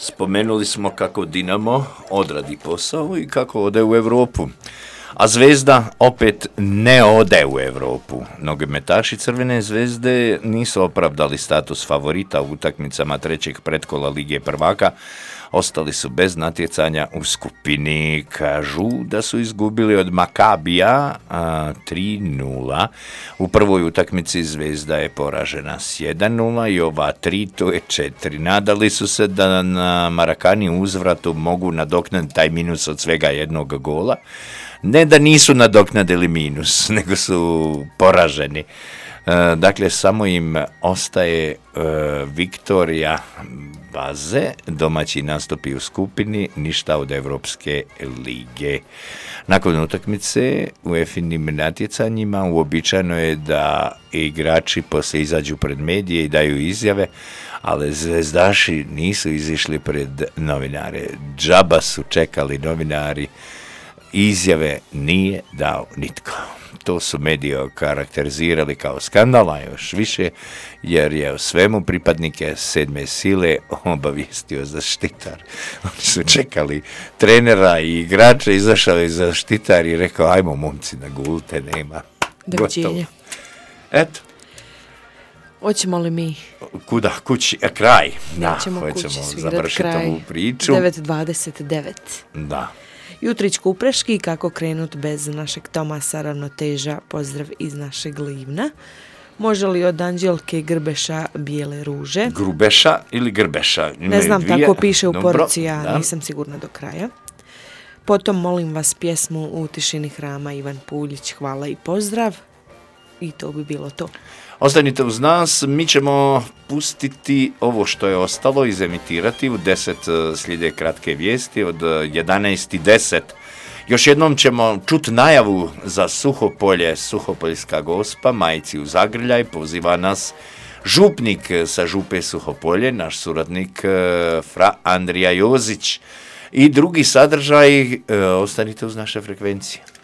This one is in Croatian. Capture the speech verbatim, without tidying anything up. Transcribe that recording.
Spomenuli smo kako Dinamo odradi posao i kako ode u Europu. A Zvezda opet ne ode u Europu. Nogometaši Crvene zvezde nisu opravdali status favorita u utakmicama trećeg pretkola Lige prvaka. Ostali su bez natjecanja u skupini. Kažu da su izgubili od Makabija tri nula. U prvoj utakmici Zvezda je poražena s jedan nula i ova tri, to je četiri. Nadali su se da na Marakani uzvratu mogu nadoknaditi taj minus od svega jednog gola. Ne da nisu nadoknadili minus, nego su poraženi. E, dakle, samo im ostaje e, Viktorija Baze, domaći nastupi u skupini, ništa od Europske lige. Nakon utakmice u E F I-nim natjecanjima uobičajeno je da igrači poslije izađu pred medije i daju izjave, ali zvezdaši nisu izišli pred novinare. Džaba su čekali novinari, izjave nije dao nitko. To su mediji karakterizirali kao skandal, a još više, jer je o svemu pripadnike sedme sile obavijestio zaštitar. Oni su čekali trenera i igrače, izašao je zaštitar i rekao, ajmo momci na gulte, nema. Doviđenja. Eto. Hoćemo li mi? Kuda? Kući? A, kraj. Da, Nećemo kući svirat završiti kraj. ovu priču. devet dvadeset devet. Da. Jutrić Kupreški, kako krenut bez našeg Tomasa Ravnoteža, pozdrav iz našeg Livna. Može li od Anđelke Grbeša Bijele ruže? Grubeša ili Grbeša? Imaju Ne znam, dvije. tako piše u Dobro, poruci, ja da. nisam sigurna do kraja. Potom molim vas pjesmu U tišini hrama, Ivan Puljić, hvala i pozdrav. I to bi bilo to. Ostanite uz nas, mi ćemo pustiti ovo što je ostalo, izemitirati u deset slijede kratke vijesti od jedanaest i deset. Još jednom ćemo čuti najavu za Suhopolje, Suhopoljska gospa, majci u Zagrljaj, poziva nas župnik sa župe Suhopolje, naš suradnik Fra Andrija Jozić i drugi sadržaj, ostanite uz naše frekvencije.